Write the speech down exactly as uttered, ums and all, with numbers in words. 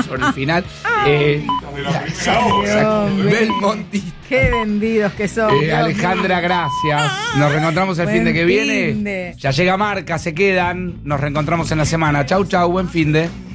sobre el final. Eh, Belmonti. Qué vendidos que son. Eh, Alejandra, gracias. Nos reencontramos el Buen fin de que viene. finde. Ya llega Marca, se quedan. Nos reencontramos en la semana. Chau, chau, buen fin de.